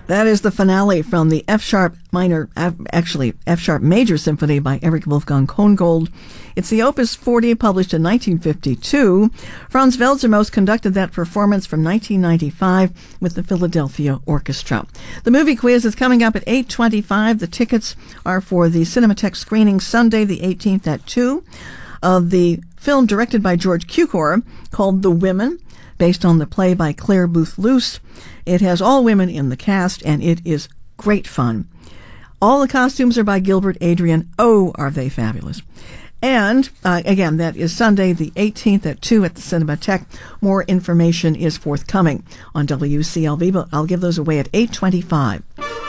That is the finale from the F-sharp Major Symphony by Erich Wolfgang Kongold. It's the Opus 40, published in 1952. Franz Welser-Most conducted that performance from 1995 with the Philadelphia Orchestra. The movie quiz is coming up at 8:25. The tickets are for the Cinematheque screening Sunday the 18th at 2 of the film directed by George Cukor called The Women, based on the play by Claire Booth Luce. It has all women in the cast, and it is great fun. All the costumes are by Gilbert Adrian. Oh, are they fabulous. And, again, that is Sunday the 18th at 2 at the Cinematheque. More information is forthcoming on WCLV, but I'll give those away at 8:25.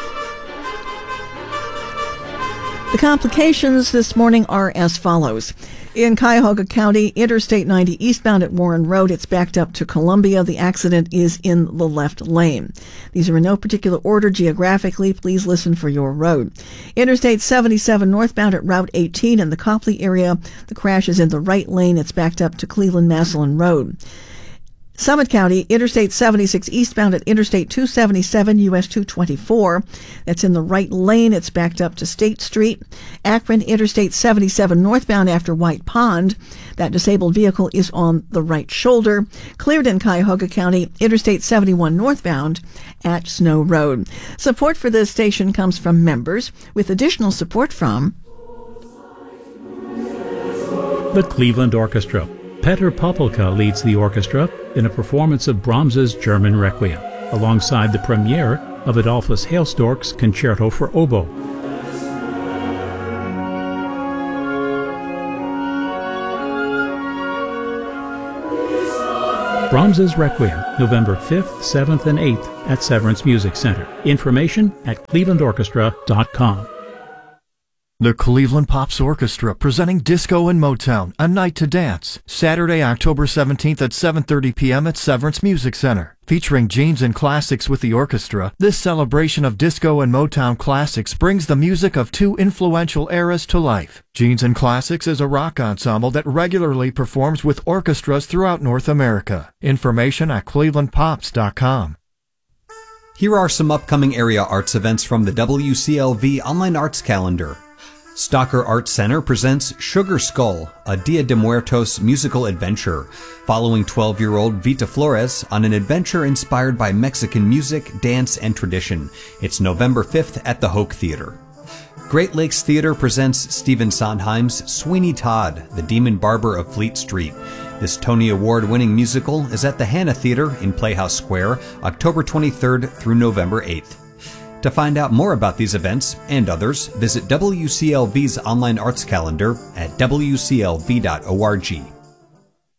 The complications this morning are as follows. In Cuyahoga County, Interstate 90 eastbound at Warren Road, it's backed up to Columbia. The accident is in the left lane. These are in no particular order geographically. Please listen for your road. Interstate 77 northbound at Route 18 in the Copley area. The crash is in the right lane. It's backed up to Cleveland-Massillon Road. Summit County, Interstate 76 eastbound at Interstate 277, US 224. That's in the right lane. It's backed up to State Street. Akron, Interstate 77 northbound after White Pond. That disabled vehicle is on the right shoulder. Cleared in Cuyahoga County, Interstate 71 northbound at Snow Road. Support for this station comes from members, with additional support from the Cleveland Orchestra. Petr Popelka leads the orchestra in a performance of Brahms's German Requiem, alongside the premiere of Adolphus Hailstork's Concerto for Oboe. Brahms's Requiem, November 5th, 7th, and 8th at Severance Music Center. Information at clevelandorchestra.com. The Cleveland Pops Orchestra presenting Disco and Motown, A Night to Dance, Saturday, October 17th at 7:30 p.m. at Severance Music Center. Featuring Jeans and Classics with the orchestra, this celebration of disco and Motown classics brings the music of two influential eras to life. Jeans and Classics is a rock ensemble that regularly performs with orchestras throughout North America. Information at clevelandpops.com. Here are some upcoming area arts events from the WCLV Online Arts Calendar. Stalker Arts Center presents Sugar Skull, a Dia de Muertos musical adventure, following 12-year-old Vita Flores on an adventure inspired by Mexican music, dance, and tradition. It's November 5th at the Hoke Theater. Great Lakes Theater presents Stephen Sondheim's Sweeney Todd, the Demon Barber of Fleet Street. This Tony Award-winning musical is at the Hanna Theater in Playhouse Square, October 23rd through November 8th. To find out more about these events and others, visit WCLV's online arts calendar at wclv.org.